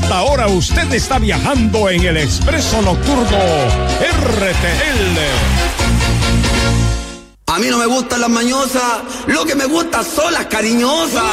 Esta hora usted está viajando en el expreso nocturno RTL. A mí no me gustan las mañosas, lo que me gusta son las cariñosas.